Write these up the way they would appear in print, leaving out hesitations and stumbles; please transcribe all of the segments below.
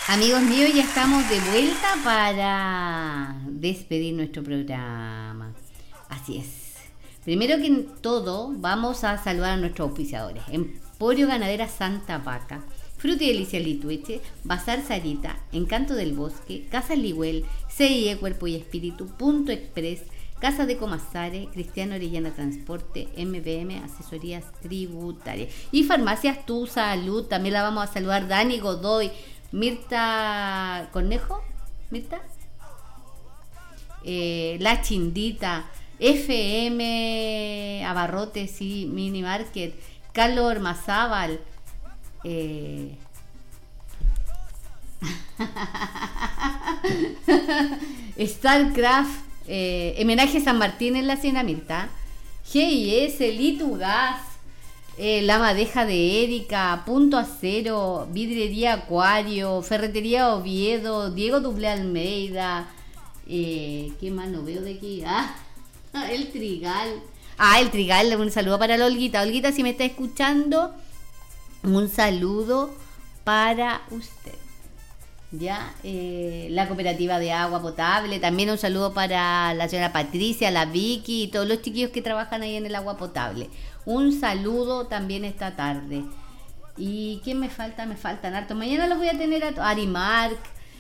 Amigos míos, ya estamos de vuelta para despedir nuestro programa. Así es. Primero que todo, vamos a saludar a nuestros auspiciadores. Emporio Ganadera Santa Vaca, Fruta y Delicia Litueche, Bazar Sarita, Encanto del Bosque, Casa Ligüel, CIE Cuerpo y Espíritu, Punto Express, Casa de Comasare, Cristiano Orellana Transporte, MBM Asesorías Tributarias y Farmacias Tu Salud. También la vamos a saludar Dani Godoy, Mirta Cornejo, Mirta, La Chindita, FM Abarrotes y Mini Market, Carlos Ormazábal, Starcraft, Homenaje San Martín en la Siena Mirta, GIS, Litugas, La Madeja de Erika, Punto Acero, Vidrería Acuario, Ferretería Oviedo, Diego Dublé Almeida, ¿qué más no veo de aquí? El Trigal. El Trigal, un saludo para la Olguita. Olguita, si me está escuchando, un saludo para usted. Ya, la cooperativa de agua potable, también un saludo para la señora Patricia, la Vicky y todos los chiquillos que trabajan ahí en el agua potable. Un saludo también esta tarde. ¿Y quién me falta? Me faltan hartos. Mañana los voy a tener a Arimark,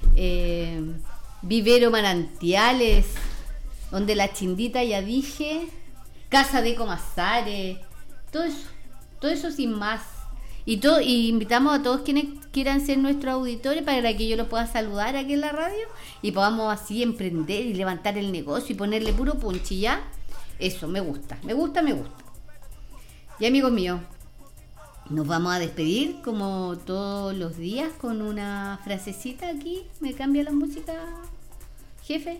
Vivero Manantiales, donde la Chindita ya dije, Casa de Comasare, todo eso sin más. Y invitamos a todos quienes quieran ser nuestros auditores para que yo los pueda saludar aquí en la radio y podamos así emprender y levantar el negocio y ponerle puro punchi, ¿ya? Eso, me gusta. Y amigos míos, nos vamos a despedir como todos los días con una frasecita aquí. ¿Me cambia la música, jefe?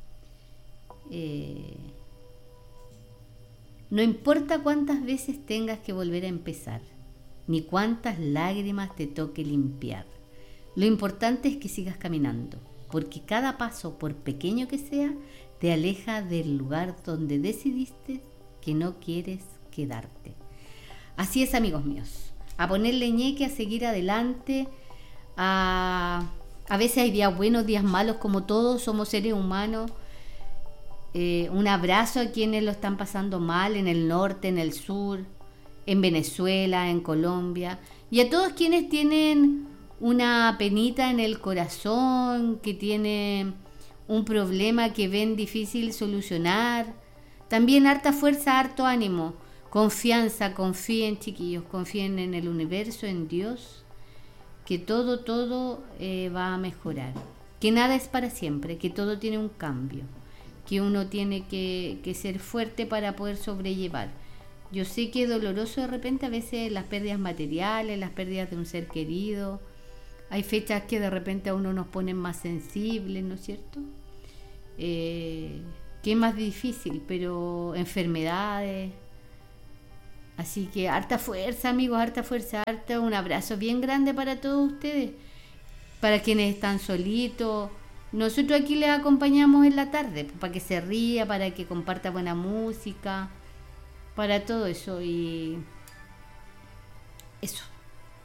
No importa cuántas veces tengas que volver a empezar, ni cuántas lágrimas te toque limpiar. Lo importante es que sigas caminando, porque cada paso, por pequeño que sea, te aleja del lugar donde decidiste que no quieres quedarte. Así es, amigos míos, a ponerle ñeque, a seguir adelante. A veces hay días buenos, días malos, como todos, somos seres humanos. Un abrazo a quienes lo están pasando mal en el norte, en el sur, en Venezuela, en Colombia, y a todos quienes tienen una penita en el corazón, que tienen un problema que ven difícil solucionar. También harta fuerza, harto ánimo, confianza, confíen, chiquillos, confíen en el universo, en Dios, que todo va a mejorar, que nada es para siempre, que todo tiene un cambio, que uno tiene que ser fuerte para poder sobrellevar. Yo sé que es doloroso de repente a veces las pérdidas materiales, las pérdidas de un ser querido. Hay fechas que de repente a uno nos ponen más sensibles, ¿no es cierto? Que es más difícil, pero enfermedades. Así que harta fuerza, amigos, harta fuerza, un abrazo bien grande para todos ustedes. Para quienes están solitos, nosotros aquí les acompañamos en la tarde, para que se ría, para que comparta buena música, para todo eso. Y eso.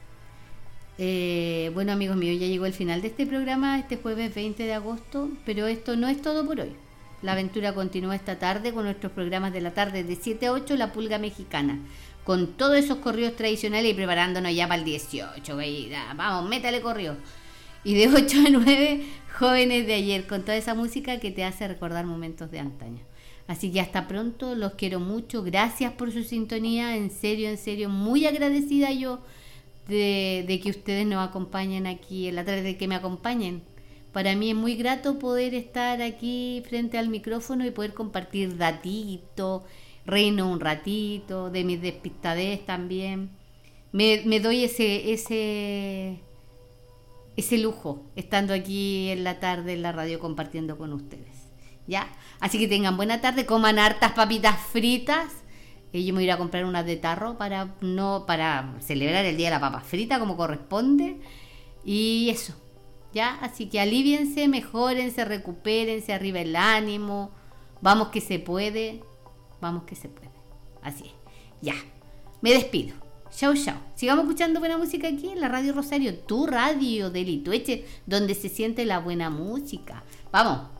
Bueno, amigos míos, ya llegó el final de este programa, este jueves 20 de agosto, pero esto no es todo por hoy. La aventura continúa esta tarde con nuestros programas de la tarde de 7 a 8, La Pulga Mexicana, con todos esos corridos tradicionales y preparándonos ya para el 18, veida. Vamos, métale corrido. Y de 8 a 9, Jóvenes de Ayer, con toda esa música que te hace recordar momentos de antaño. Así que hasta pronto, los quiero mucho, gracias por su sintonía, en serio, muy agradecida yo de que ustedes nos acompañen aquí en la tarde, de que me acompañen. Para mí es muy grato poder estar aquí frente al micrófono y poder compartir datitos, reino un ratito, de mis despistadez también. Me doy ese lujo estando aquí en la tarde en la radio compartiendo con ustedes. ¿Ya? Así que tengan buena tarde, coman hartas papitas fritas. Yo me voy a ir a comprar unas de tarro para celebrar el día de la papa frita como corresponde. Y eso, ¿ya? Así que aliviense, mejórense, recupérense, arriba el ánimo. Vamos que se puede. Así es. Ya, me despido. Chao, chao. Sigamos escuchando buena música aquí en la Radio Rosario, tu radio de Litueche, donde se siente la buena música. Vamos.